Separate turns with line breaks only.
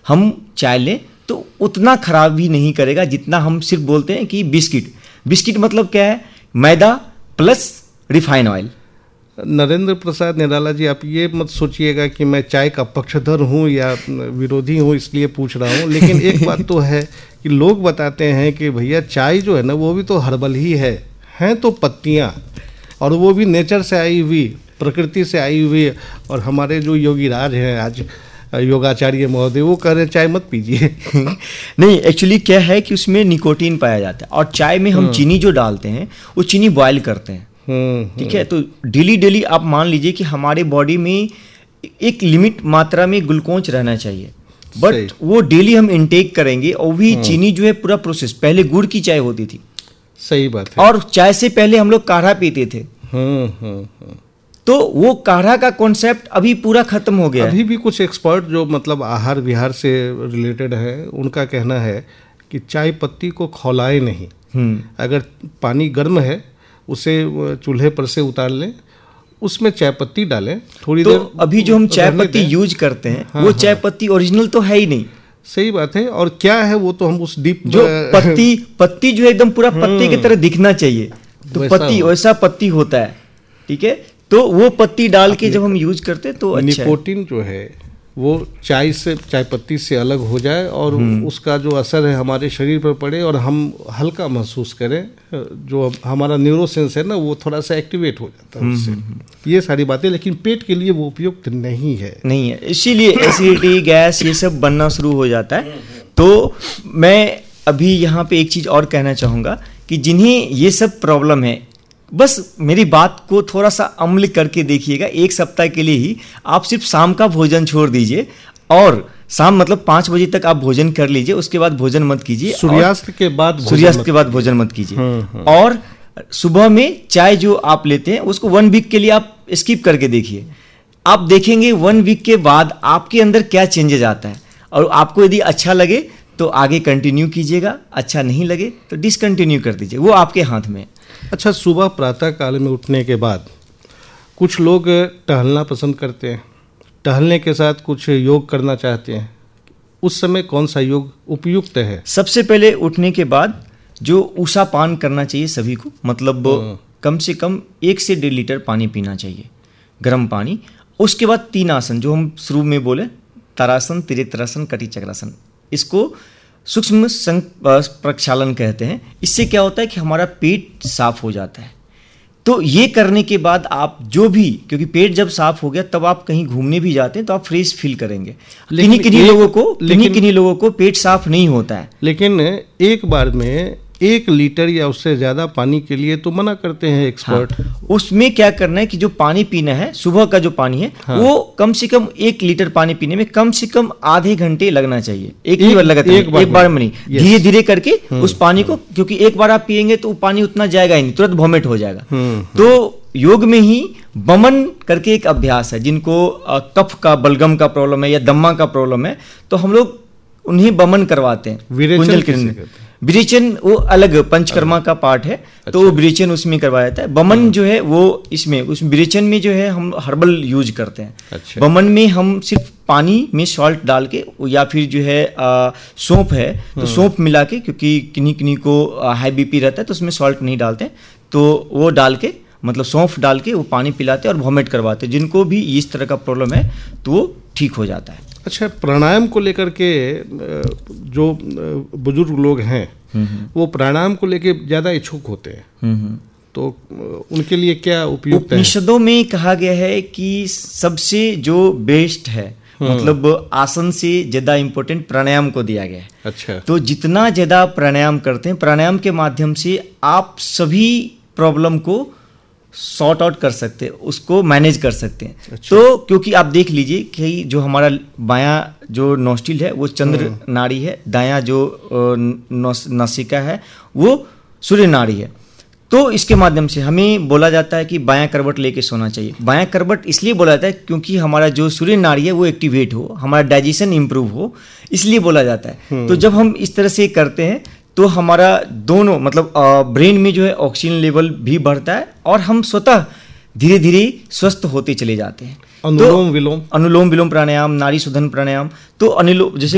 हम चाय लें तो उतना खराब भी नहीं करेगा जितना हम सिर्फ बोलते हैं कि बिस्किट मतलब क्या है, मैदा प्लस रिफाइन ऑयल।
नरेंद्र प्रसाद निराला जी, आप ये मत सोचिएगा कि मैं चाय का पक्षधर हूँ या विरोधी हूँ इसलिए पूछ रहा हूँ, लेकिन एक बात तो है कि लोग बताते हैं कि भैया चाय जो है ना वो भी तो हर्बल ही हैं तो पत्तियाँ, और वो भी नेचर से आई हुई, प्रकृति से आई हुई। और हमारे जो योगीराज हैं आज योगाचार्य महोदय, वो कह रहे हैं चाय मत पीजिए।
नहीं, एक्चुअली क्या है कि उसमें निकोटीन पाया जाता है, और चाय में हम चीनी जो डालते हैं वो चीनी बॉयल करते हैं। ठीक है, तो डेली आप मान लीजिए कि हमारे बॉडी में एक लिमिट मात्रा में ग्लूकोज रहना चाहिए, बट वो डेली हम इनटेक करेंगे। और भी चीनी जो है पूरा प्रोसेस, पहले गुड़ की चाय होती थी।
सही बात है।
और चाय से पहले हम लोग काढ़ा पीते थे। तो वो काढ़ा का कॉन्सेप्ट अभी पूरा खत्म हो गया।
अभी भी कुछ एक्सपर्ट जो मतलब आहार विहार से रिलेटेड है, उनका कहना है कि चाय पत्ती को खौलाए नहीं। अगर पानी गर्म है उसे चूल्हे पर से उतार लें, उसमें चाय पत्ती डालें थोड़ी देर।
अभी जो हम चाय पत्ती यूज करते हैं वो चाय पत्ती ओरिजिनल तो है ही नहीं।
सही बात है। और क्या है वो तो हम उस डीप
जो पत्ती जो एकदम पूरा पत्ते की तरह दिखना चाहिए, तो पत्ती वैसा पत्ती होता है। ठीक है, तो वो पत्ती डाल के जब हम यूज करते तो अच्छा
निकोटीन जो है वो चाय पत्ती से अलग हो जाए और उसका जो असर है हमारे शरीर पर पड़े और हम हल्का महसूस करें, जो हमारा न्यूरोसेंस है ना वो थोड़ा सा एक्टिवेट हो जाता है उससे। ये सारी बातें, लेकिन पेट के लिए वो उपयुक्त नहीं है।
इसीलिए एसिडिटी, गैस ये सब बनना शुरू हो जाता है। तो मैं अभी यहाँ पे एक चीज़ और कहना चाहूँगा कि जिन्हें ये सब प्रॉब्लम है, बस मेरी बात को थोड़ा सा अमल करके देखिएगा। एक सप्ताह के लिए ही आप सिर्फ शाम का भोजन छोड़ दीजिए, और शाम मतलब 5 बजे तक आप भोजन कर लीजिए, उसके बाद भोजन मत कीजिए।
सूर्यास्त के बाद
भोजन मत कीजिए। और सुबह में चाय जो आप लेते हैं उसको 1 वीक के लिए आप स्किप करके देखिए। आप देखेंगे 1 वीक के बाद आपके अंदर क्या चेंजेस आता है, और आपको यदि अच्छा लगे तो आगे कंटिन्यू कीजिएगा, अच्छा नहीं लगे तो डिसकंटिन्यू कर दीजिए, वो आपके हाथ में है।
अच्छा, सुबह प्रातः काल में उठने के बाद कुछ लोग टहलना पसंद करते हैं, टहलने के साथ कुछ योग करना चाहते हैं, उस समय कौन सा योग उपयुक्त है?
सबसे पहले उठने के बाद जो ऊषा पान करना चाहिए सभी को, मतलब कम से कम 1 से 1.5 लीटर पानी पीना चाहिए, गर्म पानी। उसके बाद 3 आसन जो हम शुरू में बोले, तारासन, त्रिनेत्रासन, कटी चक्रासन, इसको सूक्ष्म प्रक्षालन कहते हैं। इससे क्या होता है कि हमारा पेट साफ हो जाता है। तो ये करने के बाद आप जो भी, क्योंकि पेट जब साफ हो गया तब आप कहीं घूमने भी जाते हैं तो आप फ्रेश फील करेंगे। किन्हीं लोगों को पेट साफ नहीं होता है।
लेकिन एक बार में 1 लीटर या उससे ज्यादा पानी के लिए तो मना करते हैं एक्सपर्ट।
उसमें क्या करना है कि जो पानी पीना है, सुबह का जो पानी है, वो कम से कम 1 लीटर पानी पीने में कम से कम आधे घंटे लगना चाहिए। एक बार में नहीं, धीरे धीरे करके उस पानी को, क्योंकि एक बार आप पिएंगे तो पानी उतना जाएगा ही नहीं, तुरंत वॉमिट हो जाएगा। तो योग में ही बमन करके एक अभ्यास है, जिनको कफ का, बलगम का प्रॉब्लम है या दम्मा का प्रॉब्लम है, तो हम लोग उन्हें बमन करवाते हैं। विरेचन वो अलग पंचकर्मा का पार्ट है। अच्छा। तो विरेचन उसमें करवाया जाता है। बमन जो है वो इसमें, उस विरेचन में जो है हम हर्बल यूज करते हैं। अच्छा। बमन में हम सिर्फ पानी में सॉल्ट डाल के, या फिर जो है सौंफ है तो सौंफ मिला के, क्योंकि किन्हीं को हाई बीपी रहता है तो उसमें सॉल्ट नहीं डालते हैं, तो वो डाल के, मतलब सौंफ डाल के वो पानी पिलाते हैं और वॉमिट करवाते हैं। जिनको भी इस तरह का प्रॉब्लम है तो वो ठीक हो जाता है।
अच्छा, प्राणायाम को लेकर के जो बुजुर्ग लोग हैं वो प्राणायाम को लेके ज़्यादा इच्छुक होते हैं, तो उनके लिए क्या उपयुक्त है?
उपनिषदों में कहा गया है कि सबसे जो बेस्ट है, मतलब आसन से ज़्यादा इम्पोर्टेंट प्राणायाम को दिया गया है। अच्छा। तो जितना ज़्यादा प्राणायाम करते हैं, प्राणायाम के माध्यम से आप सभी प्रॉब्लम को सॉर्ट आउट कर सकते हैं, उसको मैनेज कर सकते हैं। अच्छा। तो क्योंकि आप देख लीजिए कि जो हमारा बायां जो नोस्टिल है वो चंद्र नाड़ी है, दायां जो नासिका है वो सूर्य नाड़ी है। तो इसके माध्यम से हमें बोला जाता है कि बायां करवट लेके सोना चाहिए। बायां करवट इसलिए बोला जाता है क्योंकि हमारा जो सूर्य नाड़ी है वो एक्टिवेट हो, हमारा डाइजेशन इंप्रूव हो, इसलिए बोला जाता है। तो जब हम इस तरह से करते हैं तो हमारा दोनों, मतलब ब्रेन में जो है ऑक्सीजन लेवल भी बढ़ता है और हम स्वतः धीरे धीरे स्वस्थ होते चले जाते हैं। अनुलोम विलोम प्राणायाम, नाड़ी शोधन प्राणायाम, तो जैसे